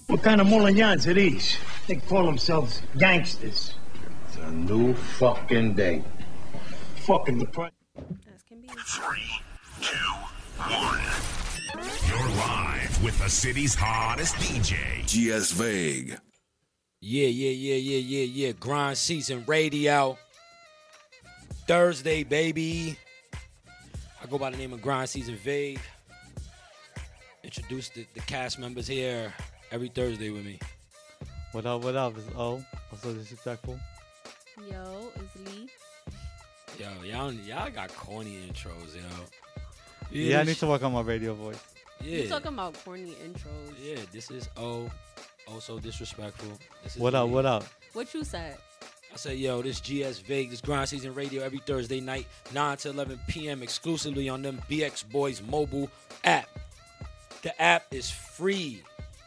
What kind of mullignans are these? They call themselves gangsters. It's a new fucking day. Fucking the price. As can be. 3, 2, 1. You're live with the city's hottest DJ, GS Vague. Yeah. Grind Season Radio. Thursday, baby. I go by the name of Grind Season Vague. Introduce the cast members here every Thursday with me. What up? It's O. Also disrespectful. Yo, it's Lee. Yo, y'all got corny intros, yo. Yeah, I need to work on my radio voice. Yeah. You talking about corny intros? Yeah, this is O. Also disrespectful. This is What up? What you said? I say, yo, this GS Vague, this Grind Season Radio every Thursday night, 9 to 11 p.m. exclusively on them BX Boys mobile app. The app is free.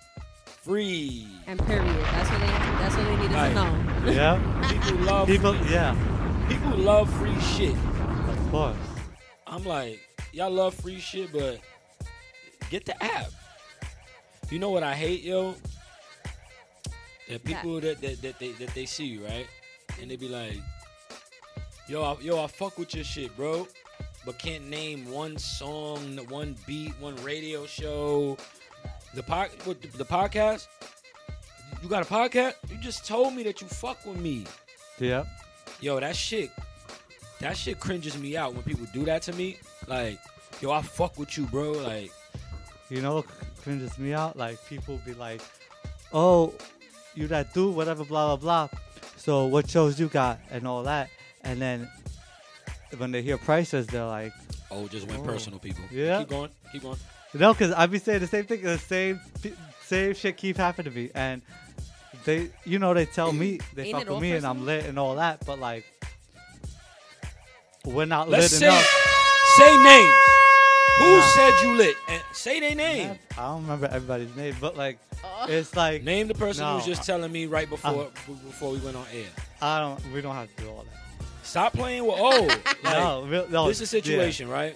And period. That's what they needed to know. Yeah. People love free shit. Of course. I'm like, y'all love free shit, but get the app. You know what I hate, yo? The people that they see you, right? And they be like, yo, I fuck with your shit, bro, but can't name one song, one beat, one radio show. The podcast? You got a podcast? You just told me that you fuck with me. Yeah. Yo, that shit cringes me out when people do that to me. Like, yo, I fuck with you, bro. Like, you know what cringes me out? Like, people be like, oh, you that dude, whatever, blah, blah, blah. So what shows you got and all that. And then when they hear prices, they're like, oh, just went personal, people. Yeah. Keep going. No, because I be saying the same thing. The same shit keep happening to me. And they tell me, they fuck with me and I'm lit and all that. But, like, we're not lit enough. Say names. Who said you lit? And say their name. I don't remember everybody's name, but, like, it's like... Name the person who was just telling me right before we went on air. We don't have to do all that. Stop playing with O. Like, no, this is a situation, right?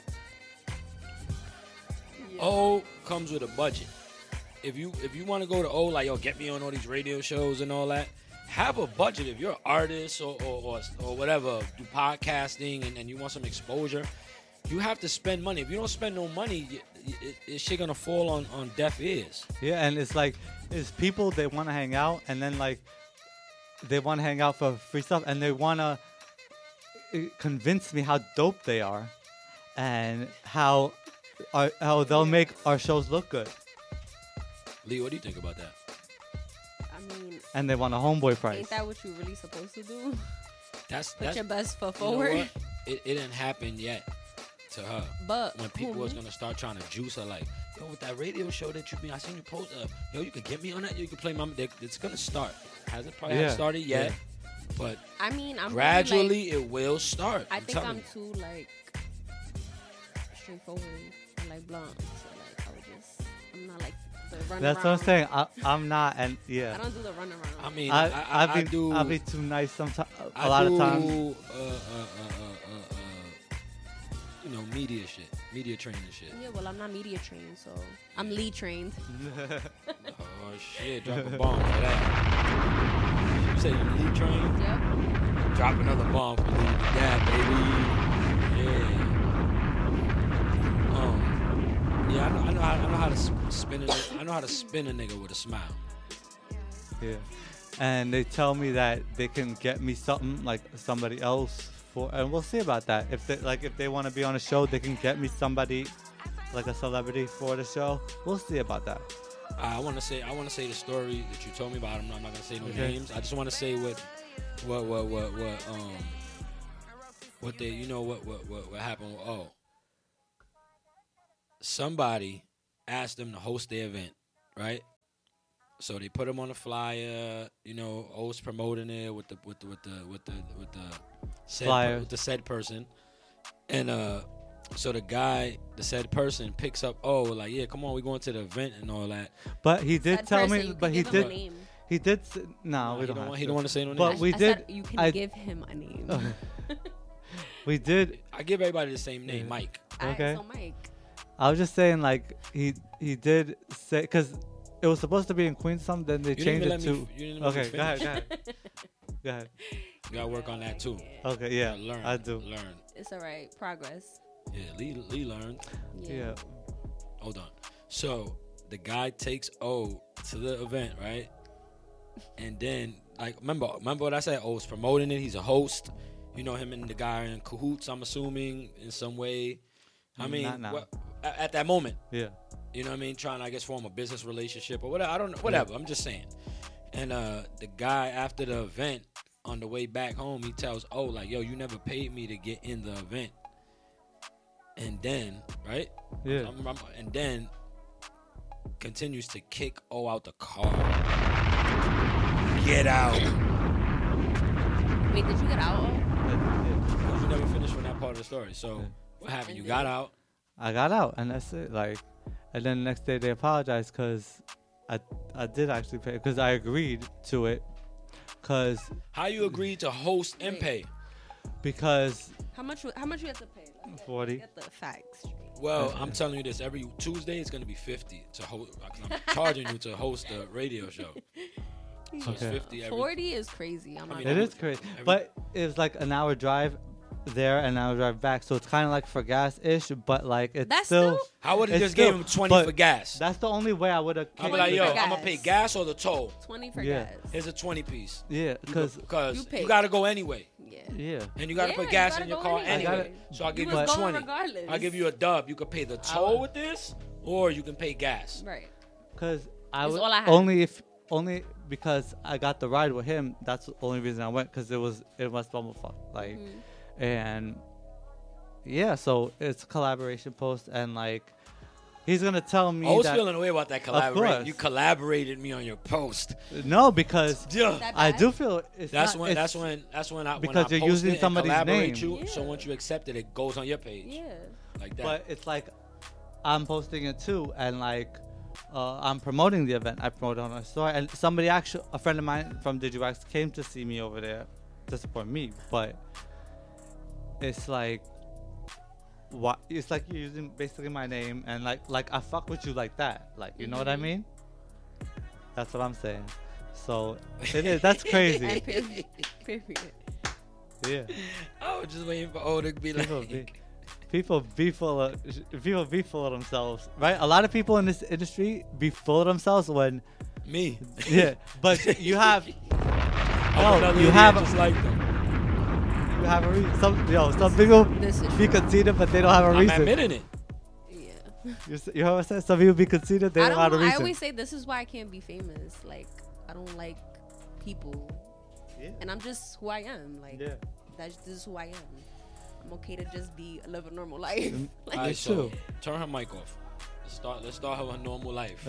Yeah. O comes with a budget. If you want to go to O, like, yo, get me on all these radio shows and all that, have a budget. If you're an artist or whatever, do podcasting and you want some exposure, you have to spend money. If you don't spend no money, it's shit gonna fall on deaf ears. Yeah, and it's like, it's people, they want to hang out, and then, like, they want to hang out for free stuff, and they want to convince me how dope they are, and how they'll make our shows look good. Lee, what do you think about that? I mean, and they want a homeboy price. Ain't that what you really supposed to do? That's your best foot forward. It didn't happen yet to her. But when people was gonna start trying to juice her, like, yo, with that radio show that you I seen you post, yo, you could get me on that. You could play my. It's gonna start. Hasn't probably started yet, but I mean, I'm gradually it will start. I think I'm too like straightforward and like blunt. So like I'm not like the run That's around. what I'm saying. I'm not, and I don't do the run around. I mean, I'll be too nice sometimes. A lot of times. You know, media training shit. Yeah, well, I'm not media trained, so I'm lead trained. Oh shit! Drop a bomb for that. You say you lead trained? Yep. Drop another bomb for lead that, baby. Yeah. I know how to spin it. I know how to spin a nigga with a smile. Yeah, and they tell me that they can get me something like somebody else. And we'll see about that. If they want to be on a show, they can get me somebody like a celebrity for the show. We'll see about that. I want to say the story that you told me about. I'm not gonna say no names. I just want to say what happened. Somebody asked them to host the event, right? So they put him on the flyer. You know, O's promoting it with the said person, and so the said person picks up. Oh, like, yeah, come on, we going to the event and all that. But he did tell me. But he did. He did. No, we don't. He don't want to say no name. But we did. Said you can give him a name. We did. I give everybody the same name, Mike. Okay. So Mike. I was just saying, like, he did say, because it was supposed to be in Queens. Then they changed it to. You didn't let me Okay, go finish. ahead. Go ahead. You gotta work on that too. Okay, yeah, You gotta learn. I do. Learn. It's all right. Progress. Yeah, Lee learned. Yeah. Hold on. So the guy takes O to the event, right? And then, like, remember what I said? O's promoting it. He's a host. You know, him and the guy are in cahoots, I'm assuming, in some way. I mean, Not now. at that moment, Yeah. you know what I mean? Trying to, I guess, form a business relationship or whatever. I don't know. Whatever. I'm just saying. And the guy, after the event, on the way back home, he tells O, like, yo, you never paid me to get in the event. And then, right? Yeah. And then continues to kick O out the car. Get out. Wait, did you get out? Yeah. You never finished on that part of the story. So what happened? You got out. I got out, and that's it. Like, and then the next day they apologized because I did actually pay because I agreed to it. Because How you agreed to host and pay? because How much you have to pay? Like, 40. Get the facts straight. Well, I'm telling you this. Every Tuesday it's gonna be 50 to host. I'm charging you to host a radio show. So it's Okay. 50 every. 40 is crazy. I'm not mean, It gonna- is crazy, but it's like an hour drive there and an hour drive back, so it's kind of like for gas ish, but like it's That's still. I would have it's just still- gave him 20 but for gas. That's the only way I would have. I'll be like, yo, for I'm gonna gas. pay gas or the toll. 20 for Yeah. gas. Here's a 20 piece. Yeah, because Because You you, pay. gotta go anyway, Yeah. yeah, and you gotta Yeah, put you gas gotta in your go car anyway. anyway. I gotta- So I'll give You you was going 20. regardless. I'll give you a dub. You could pay the toll with this, or you can pay gas. Right. because I It's would all I had. only because I got the ride with him. That's the only reason I went because it was Bumblefuck, like, Mm-hmm. and yeah, so it's a collaboration post and like he's gonna tell me I was that feeling away about that collaboration. course. You collaborated me on your post. no because Yeah. That I bad? do feel it's That's not, when it's- because when I you're using post it somebody's and collaborate name. you. Yeah. So once you accept it, it goes on your page Yeah. like that. But it's like I'm posting it too, and like I'm promoting the event. I promote it on a story, and a friend of mine from DigiWax came to see me over there to support me. But it's like, what? It's like you're using basically my name, and like I fuck with you like that. Like, you know what I mean? That's what I'm saying. So it is. That's And crazy. period. Period. Yeah. I was just waiting for O to be like, People be full of themselves, right? A lot of people in this industry be full of themselves when, me. yeah. But you have, I'm another you idiot have, just like them. you have a reason. Some people This is be true. conceited, but they don't have a I'm reason. admitting it. Yeah. You know what I'm saying? Some people be conceited, they I don't have a don't. I reason. always say this is why I can't be famous. Like I don't like people, Yeah. and I'm just who I am. Like Yeah. this is who I am. I'm okay to just live a normal life. Like, All right, Me so too. turn her mic off. Let's start her a normal life.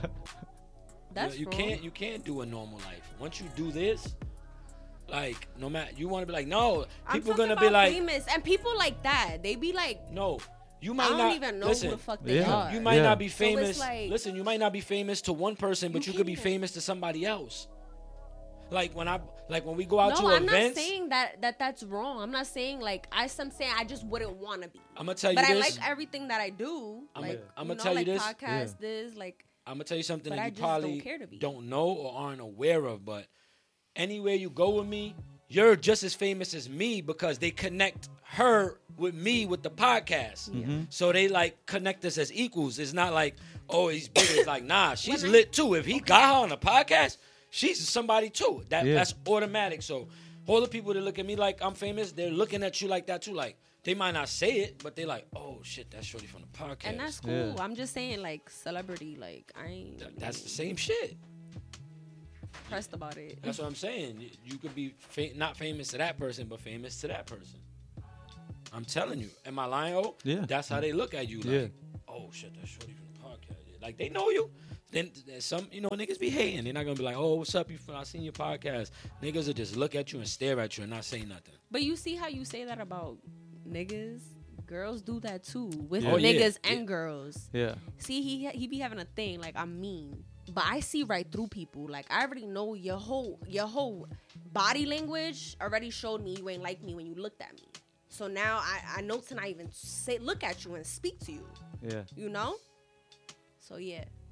that's you wrong. can't do a normal life. Once you do this, like no matter you want to be like no, I'm people talking gonna be about like famous, and people like that. They be like, no. You I might don't not even know listen. who the fuck they Yeah. are. You might Yeah. not be So it's famous. like- Listen, you might not be famous to one person, but You you could be can't. famous to somebody else. Like when we go out no, to I'm events. not saying that's wrong. I'm not saying like I'm saying I just wouldn't want to be. I'm gonna tell you But I this. like everything that I do. I'ma- Like I'ma you know, tell you like this. podcast, this like I'm gonna tell you something But that I you just don't probably care to be. don't know or aren't aware of. But anywhere you go with me, you're just as famous as me because they connect her with me with the podcast. So they like connect us as equals. It's not like, oh, he's big. It's like, nah, she's When I- lit too. If he got her on a podcast, she's somebody too. Yeah. That's automatic. So all the people that look at me like I'm famous, they're looking at you like that too. Like they might not say it, but they're like, oh shit, that's Shorty from the podcast. and that's cool. Yeah. I'm just saying like celebrity. Like I ain't That's the same shit. pressed about it. That's what I'm saying. You could be not famous to that person, but famous to that person. I'm telling you. Am I lying? Oh, Yeah. That's how they look at you. Like, Yeah. oh shit, that's Shorty from the podcast. Like they know you. Then there's some, niggas be hating. They're not gonna be like, oh, what's up? I seen your podcast. Niggas will just look at you and stare at you and not say nothing. But you see how you say that about niggas? Girls do that too with Oh, yeah. niggas Yeah. and girls. Yeah. See, he be having a thing like I'm mean, but I see right through people. Like I already know your whole body language already showed me you ain't like me when you looked at me. So now I know to not even look at you and speak to you. Yeah. You know? So yeah.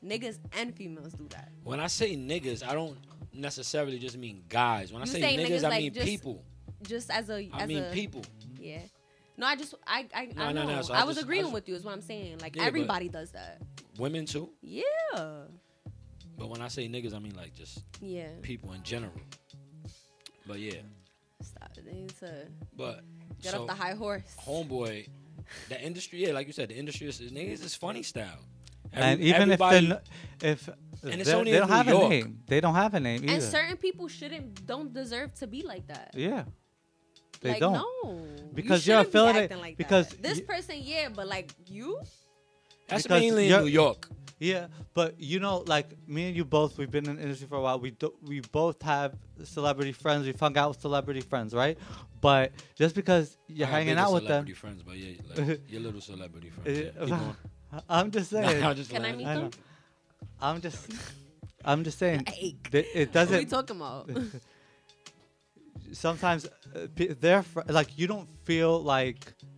Niggas and females do that. When I say niggas, I don't necessarily just mean guys. When I You say say niggas, niggas I like mean just- people. Just as a, I mean people. Yeah. No, I No, know. so I was just- agreeing with you. Is what I'm saying. Like Yeah, but- everybody does that. Women too. Yeah. But when I say niggas, I mean like just Yeah. people in general. But yeah. Stop. They need to But get so, off the high horse. homeboy, the industry, yeah, like you said, the industry is niggas is funny style. And even Everybody- if And it's they only they in don't New have York. a name, they don't have a name either. And certain people don't deserve to be like that. Yeah, they like, don't. No. Because you you're shouldn't be affiliated- acting like because that. This you- person, yeah, but like you, that's because mainly in you're- New York. Yeah, but you know, like me and you both, we've been in the industry for a while. We both have celebrity friends. We've hung out with celebrity friends, right? But just because you're I have hanging bigger out with them, celebrity friends, but yeah, like, your little celebrity friends. Yeah. Keep going. I'm just saying. I'm just can I playing. meet I know. them? I'm just saying. Hey, It what are we doesn't. talking about? Sometimes they're like you don't feel like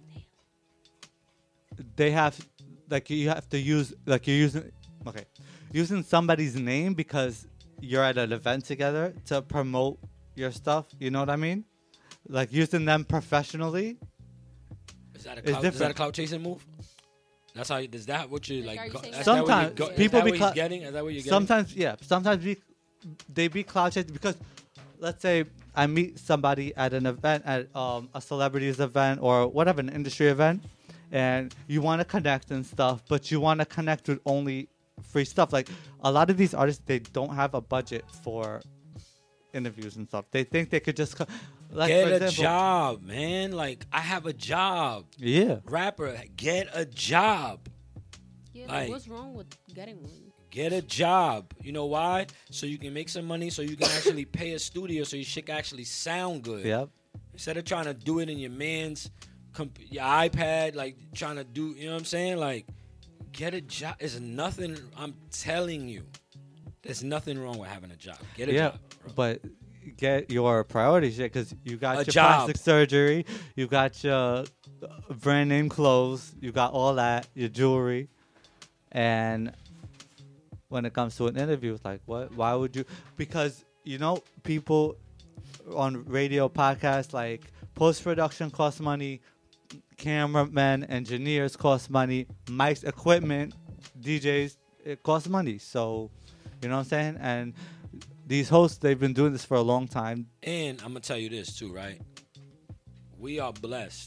they have like you have to use like you're using somebody's name because you're at an event together to promote your stuff. You know what I mean? Like using them professionally. Is that a It's clout, is that a different. clout chasing move? That's how. Is that what you Like, like? are you Go, saying that's that- that what you Sometimes go, is people that be what cla- he's getting? Is that what you're getting? Sometimes, yeah. Sometimes they be cloud chasing because, let's say, I meet somebody at an event, at a celebrities event or whatever, an industry event, and you want to connect and stuff, but you want to connect with only free stuff. Like a lot of these artists, they don't have a budget for interviews and stuff. They think they could just like Get for a example, job, man. Like I have a job. Yeah, Rapper, get a job. Yeah, Like- what's wrong with getting one? Get a job. You know why? So you can make some money. So you can actually pay a studio. So your shit can actually sound good. yep. Instead of trying to do it in your man's your iPad, like trying to do. You know what I'm saying? Like, get a job. There's nothing. I'm telling you, there's nothing wrong with having a job. Get a Yeah, job. Bro. but get your priorities straight because you got A your job. plastic surgery, you got your brand name clothes, you got all that, your jewelry, and when it comes to an interview, it's like, what? Why would you? Because you know, people on radio, podcasts, like post production costs money, cameramen, engineers cost money, mics, equipment, DJs, it costs money. So, you know what I'm saying? And these hosts, they've been doing this for a long time. And I'm gonna tell you this too, right? We are blessed.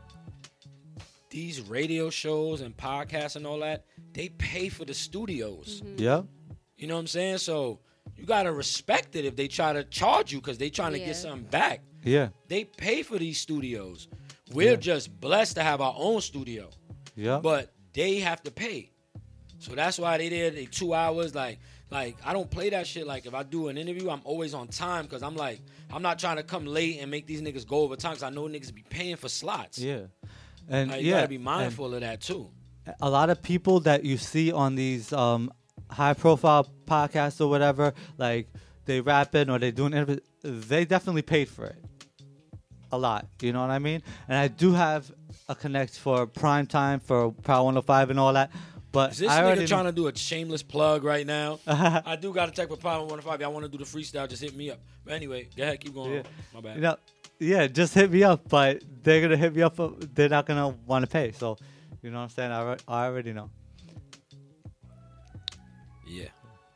These radio shows and podcasts and all that, they pay for the studios. Yeah. You know what I'm saying? So you gotta respect it if they try to charge you because they trying to Yeah. get something back. Yeah. They pay for these studios. We're Yeah. just blessed to have our own studio, Yeah. but they have to pay. So that's why they did 2 hours. Like I don't play that shit. Like if I do an interview, I'm always on time because I'm like I'm not trying to come late and make these niggas go over time because I know niggas be paying for slots. Yeah. And Like, you yeah, gotta be mindful of that too. and a lot of people that you see on these high profile podcasts or whatever, like they rapping or they doing interviews, they definitely paid for it. A lot. You know what I mean? And I do have a connect for prime time for Power 105 and all that. But Is this I already nigga trying to do a shameless plug right now? I do got to check for Power 105. Y'all want to do the freestyle? Just hit me up. But anyway, go ahead, keep going. Yeah. My bad. You know, yeah, just hit me up, but they're gonna hit me up. They're not gonna want to pay. So, you know what I'm saying? I already know. Yeah.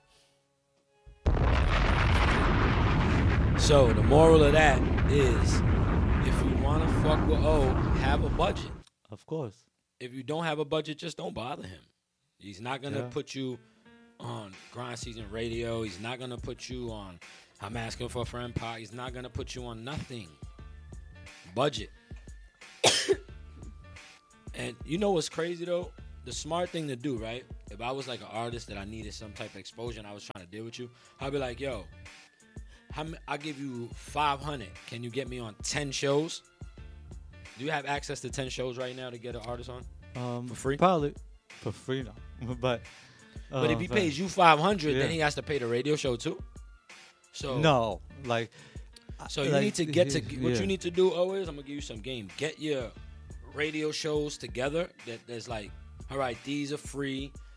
So the moral of that is, if you want to fuck with O, have a budget. Of course. If you don't have a budget, just don't bother him. He's not gonna Yeah. put you on Grind Season Radio. He's not gonna put you on I'm Asking for a Friend Pod. He's not gonna put you on nothing. Budget. And you know what's crazy though? The smart thing to do, right? If I was like an artist that I needed some type of exposure and I was trying to deal with you, I'd be like, yo, I'll give you 500. Can you get me on 10 shows? Do you have access to 10 shows right now to get an artist on? For free? Probably for free, no. But But if he pays you 500, Yeah. then he has to pay the radio show too. So no, like So you like, need to get to what yeah. you need to do always. I'm gonna give you some game. Get your radio shows together. That's like, all right, these are free.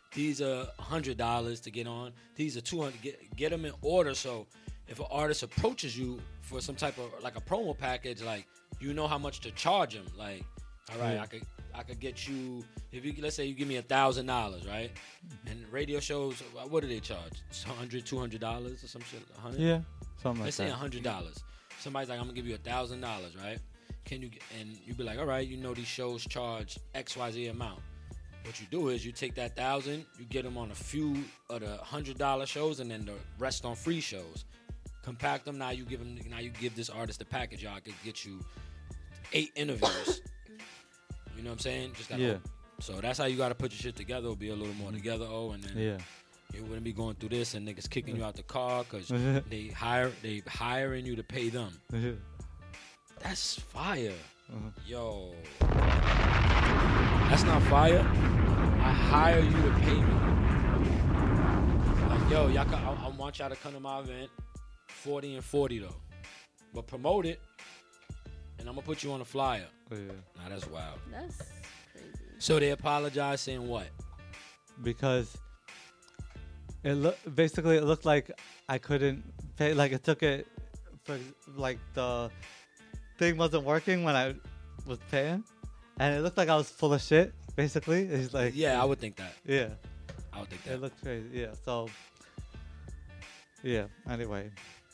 These are $100 to get on. These are $200. Get them in order. So if an artist approaches you for some type of like a promo package, like you know how much to charge them. Like, all right, I could get you if you let's say you give me $1,000, right? And radio shows, what do they charge? $100, $200 or some shit. $100? Yeah, something like Let's that. say $100. Somebody's like, I'm gonna give you $1,000, right? Can you? And you be like, all right, you know these shows charge XYZ amount. What you do is you take that $1,000, you get them on a few of the $100 shows, and then the rest on free shows. Compact them. Now you give this artist a package. Y'all could get you 8 interviews. You know what I'm saying? Just gotta hope. So that's how you gotta put your shit together. It'll be a little more together. And then you wouldn't be going through this and niggas kicking you out the car because they hiring you to pay them. That's fire. Yo. That's not fire. I hire you to pay me. Like, yo, I want y'all to come to my event, 40 and 40 though. But promote it, and I'm gonna put you on a flyer. Nah, that's wild. That's crazy. So they apologize saying what? Because it looked like I couldn't pay. Like it took it for like the thing wasn't working when I was paying. And it looked like I was full of shit, basically. It's like, yeah, I would think that. Yeah. I would think that. It looked crazy. Yeah. So, yeah. Anyway.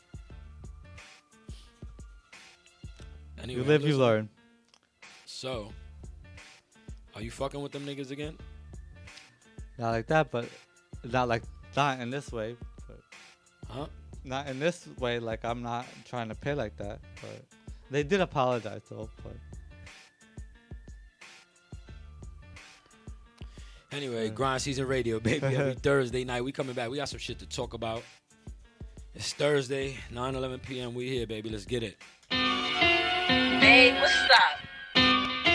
You live, you learn. So, are you fucking with them niggas again? Not like that, but not in this way. But huh? Not in this way. Like I'm not trying to pay like that. But they did apologize though. But. Anyway, Grind Season Radio, baby. Every Thursday night, we coming back. We got some shit to talk about. It's Thursday, 9:11 p.m. We here, baby. Let's get it. Hey, what's up?